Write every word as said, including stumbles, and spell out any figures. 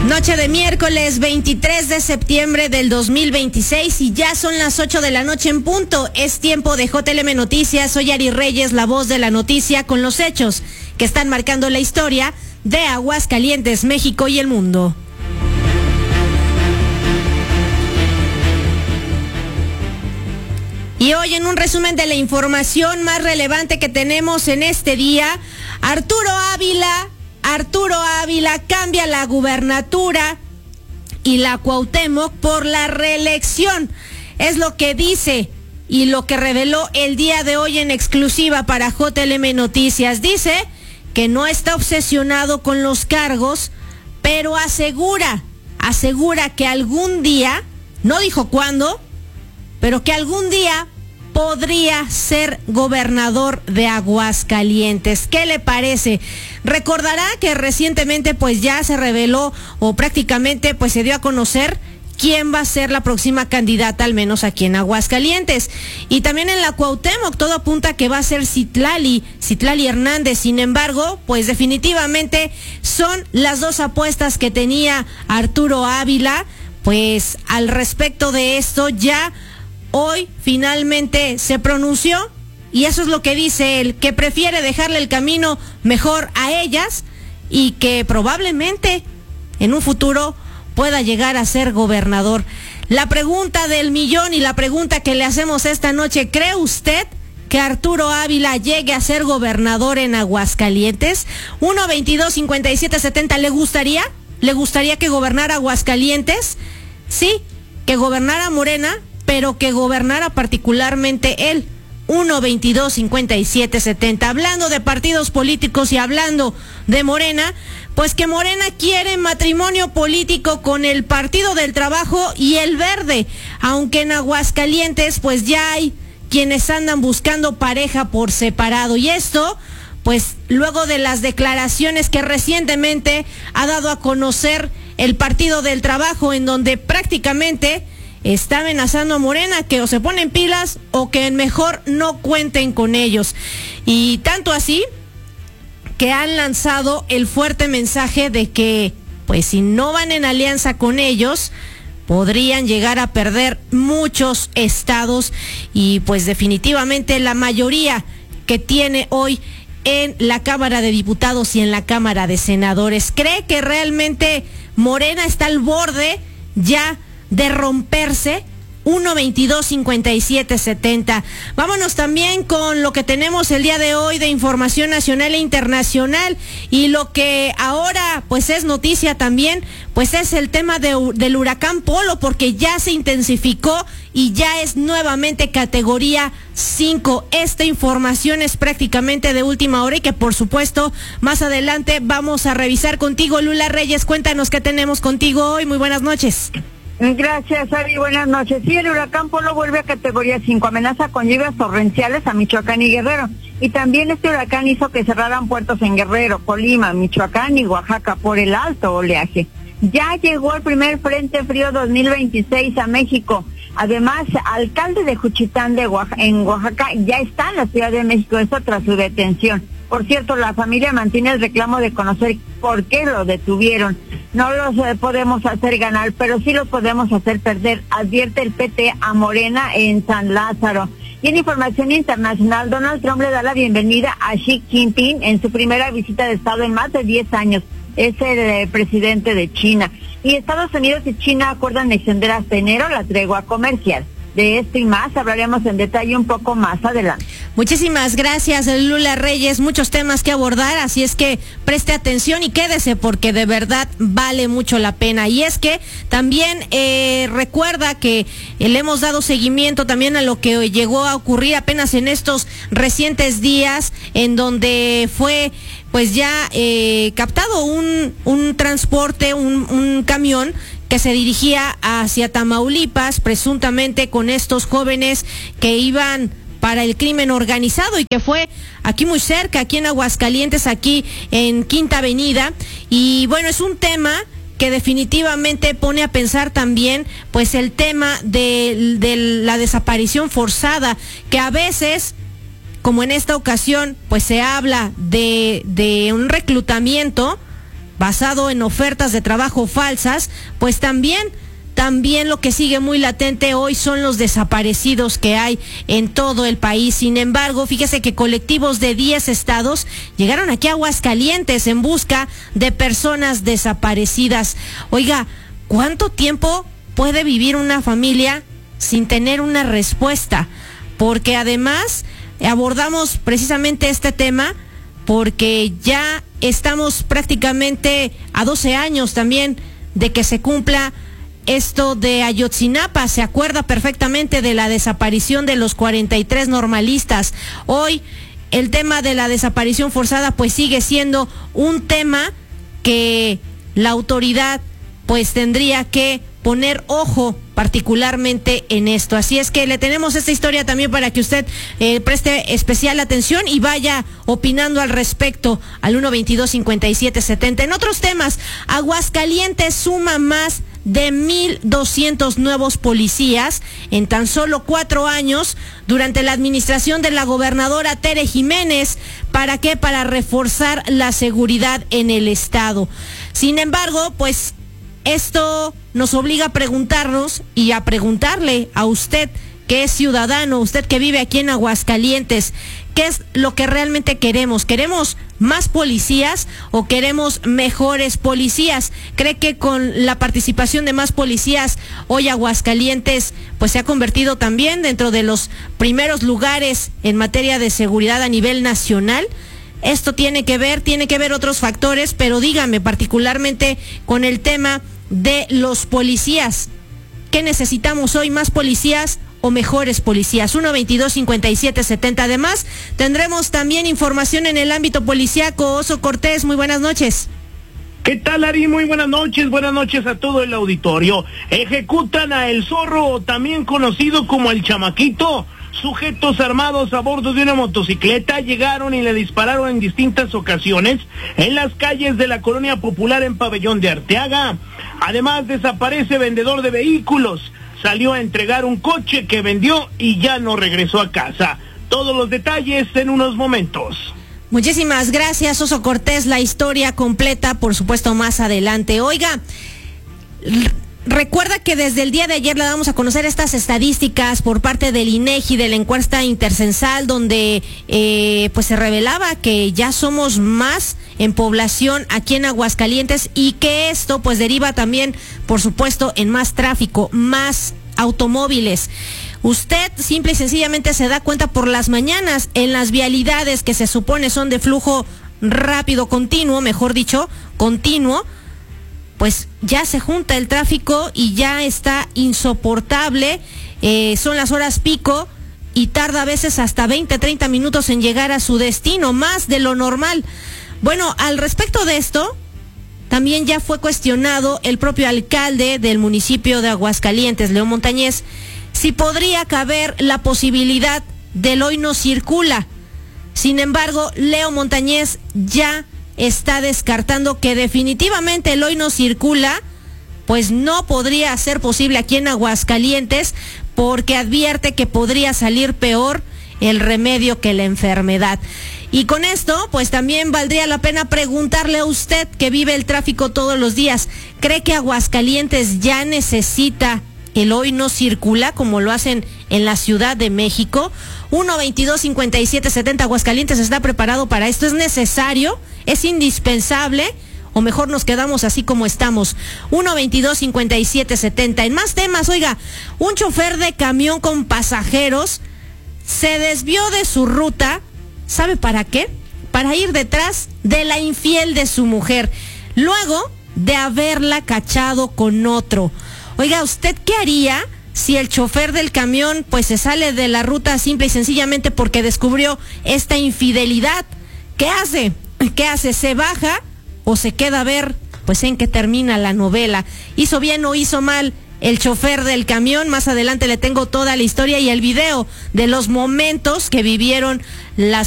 Noche de miércoles veintitrés de septiembre del dos mil veintiséis y ya son las ocho de la noche en punto. Es tiempo de J L M Noticias. Soy Ari Reyes, la voz de la noticia con los hechos que están marcando la historia de Aguascalientes, México y el mundo. Y hoy, en un resumen de la información más relevante que tenemos en este día, Arturo Ávila, Arturo Ávila cambia la gubernatura y la Cuauhtémoc por la reelección. Es lo que dice y lo que reveló el día de hoy en exclusiva para J L M Noticias. Dice que no está obsesionado con los cargos, pero asegura, asegura que algún día, no dijo cuándo, pero que algún día podría ser gobernador de Aguascalientes. ¿Qué le parece? Recordará que recientemente pues ya se reveló o prácticamente pues se dio a conocer quién va a ser la próxima candidata, al menos aquí en Aguascalientes. Y también en la Cuauhtémoc todo apunta que va a ser Citlali, Citlali Hernández. Sin embargo, pues definitivamente son las dos apuestas que tenía Arturo Ávila. Pues al respecto de esto ya hoy finalmente se pronunció y eso es lo que dice él, que prefiere dejarle el camino mejor a ellas y que probablemente en un futuro pueda llegar a ser gobernador. La pregunta del millón y la pregunta que le hacemos esta noche: ¿cree usted que Arturo Ávila llegue a ser gobernador en Aguascalientes? uno veintidós cincuenta y siete setenta. ¿Le gustaría? ¿Le gustaría que gobernara Aguascalientes? Sí, que gobernara Morena, pero que gobernara particularmente él. uno veintidós cincuenta y siete setenta. Hablando de partidos políticos y hablando de Morena, pues que Morena quiere matrimonio político con el Partido del Trabajo y el Verde, aunque en Aguascalientes pues ya hay quienes andan buscando pareja por separado. Y esto pues luego de las declaraciones que recientemente ha dado a conocer el Partido del Trabajo, en donde prácticamente está amenazando a Morena que o se ponen pilas o que mejor no cuenten con ellos. Y tanto así que han lanzado el fuerte mensaje de que pues si no van en alianza con ellos podrían llegar a perder muchos estados y pues definitivamente la mayoría que tiene hoy en la Cámara de Diputados y en la Cámara de Senadores. ¿Cree que realmente Morena está al borde ya de romperse? uno veintidós cincuenta y siete setenta. Vámonos también con lo que tenemos el día de hoy de información nacional e internacional, y lo que ahora pues es noticia también pues es el tema de, del huracán Polo, porque ya se intensificó y ya es nuevamente categoría cinco. Esta información es prácticamente de última hora y que por supuesto más adelante vamos a revisar contigo. Lula Reyes, cuéntanos qué tenemos contigo hoy. Muy buenas noches. Gracias, Ari. Buenas noches. Sí, el huracán Polo vuelve a categoría cinco, amenaza con lluvias torrenciales a Michoacán y Guerrero. Y también este huracán hizo que cerraran puertos en Guerrero, Colima, Michoacán y Oaxaca por el alto oleaje. Ya llegó el primer Frente Frío dos mil veintiséis a México. Además, alcalde de Juchitán de Oaxaca, en Oaxaca ya está en la Ciudad de México, esto tras su detención. Por cierto, la familia mantiene el reclamo de conocer por qué lo detuvieron. No los eh, podemos hacer ganar, pero sí los podemos hacer perder, advierte el P T a Morena en San Lázaro. Y en información internacional, Donald Trump le da la bienvenida a Xi Jinping en su primera visita de Estado en más de diez años. Es el eh, presidente de China. Y Estados Unidos y China acuerdan extender hasta enero la tregua comercial. De esto y más hablaremos en detalle un poco más adelante. Muchísimas gracias, Lula Reyes. Muchos temas que abordar, así es que preste atención y quédese porque de verdad vale mucho la pena. Y es que también eh, recuerda que eh, le hemos dado seguimiento también a lo que llegó a ocurrir apenas en estos recientes días, en donde fue pues ya eh, captado un, un transporte, un, un camión que se dirigía hacia Tamaulipas, presuntamente con estos jóvenes que iban para el crimen organizado y que fue aquí muy cerca, aquí en Aguascalientes, aquí en Quinta Avenida. Y bueno, es un tema que definitivamente pone a pensar también pues el tema de, de la desaparición forzada, que a veces, como en esta ocasión, pues se habla de, de un reclutamiento, basado en ofertas de trabajo falsas, pues también También lo que sigue muy latente hoy son los desaparecidos que hay en todo el país. Sin embargo, fíjese que colectivos de diez estados llegaron aquí a Aguascalientes en busca de personas desaparecidas. Oiga, ¿cuánto tiempo puede vivir una familia sin tener una respuesta? Porque además abordamos precisamente este tema porque ya estamos prácticamente a doce años también de que se cumpla esto de Ayotzinapa. Se acuerda perfectamente de la desaparición de los cuarenta y tres normalistas. Hoy el tema de la desaparición forzada pues sigue siendo un tema que la autoridad pues tendría que poner ojo particularmente en esto. Así es que le tenemos esta historia también para que usted eh, preste especial atención y vaya opinando al respecto al uno veintidós cincuenta y siete setenta. En otros temas, Aguascalientes suma más de mil doscientos nuevos policías en tan solo cuatro años durante la administración de la gobernadora Tere Jiménez. ¿Para qué? Para reforzar la seguridad en el estado. Sin embargo, pues esto nos obliga a preguntarnos y a preguntarle a usted que es ciudadano, usted que vive aquí en Aguascalientes, ¿qué es lo que realmente queremos? ¿Queremos más policías o queremos mejores policías? ¿Cree que con la participación de más policías hoy Aguascalientes pues se ha convertido también dentro de los primeros lugares en materia de seguridad a nivel nacional? Esto tiene que ver, tiene que ver otros factores, pero dígame particularmente con el tema de los policías. ¿Qué necesitamos hoy? ¿Más policías o mejores policías? uno veintidós cincuenta y siete setenta. Además, tendremos también información en el ámbito policíaco. Oso Cortés, muy buenas noches. ¿Qué tal, Ari? Muy buenas noches, buenas noches a todo el auditorio. Ejecutan a El Zorro, también conocido como El Chamaquito. Sujetos armados a bordo de una motocicleta llegaron y le dispararon en distintas ocasiones en las calles de la Colonia Popular en Pabellón de Arteaga. Además, desaparece vendedor de vehículos. Salió a entregar un coche que vendió y ya no regresó a casa. Todos los detalles en unos momentos. Muchísimas gracias, Oso Cortés. La historia completa, por supuesto, más adelante. Oiga, recuerda que desde el día de ayer le damos a conocer estas estadísticas por parte del INEGI de la encuesta intercensal, donde eh, pues se revelaba que ya somos más en población aquí en Aguascalientes y que esto pues deriva también, por supuesto, en más tráfico, más automóviles. Usted simple y sencillamente se da cuenta por las mañanas en las vialidades que se supone son de flujo rápido, continuo, mejor dicho, continuo, pues ya se junta el tráfico y ya está insoportable. Eh, son las horas pico y tarda a veces hasta veinte, treinta minutos en llegar a su destino, más de lo normal. Bueno, al respecto de esto, también ya fue cuestionado el propio alcalde del municipio de Aguascalientes, Leo Montañez, si podría caber la posibilidad del hoy no circula. Sin embargo, Leo Montañez ya está descartando que definitivamente el hoy no circula, pues no podría ser posible aquí en Aguascalientes, porque advierte que podría salir peor el remedio que la enfermedad. Y con esto, pues también valdría la pena preguntarle a usted que vive el tráfico todos los días, ¿cree que Aguascalientes ya necesita el hoy no circula como lo hacen en la Ciudad de México? uno veintidós cincuenta y siete setenta. Aguascalientes está preparado para esto. ¿Es necesario? ¿Es indispensable? O mejor nos quedamos así como estamos. uno veintidós cincuenta y siete setenta. En más temas, oiga, un chofer de camión con pasajeros se desvió de su ruta. ¿Sabe para qué? Para ir detrás de la infiel de su mujer, luego de haberla cachado con otro. Oiga, ¿usted qué haría si el chofer del camión pues se sale de la ruta simple y sencillamente porque descubrió esta infidelidad? ¿Qué hace? ¿Qué hace? ¿Se baja o se queda a ver pues en qué termina la novela? ¿Hizo bien o hizo mal el chofer del camión? Más adelante le tengo toda la historia y el video de los momentos que vivieron las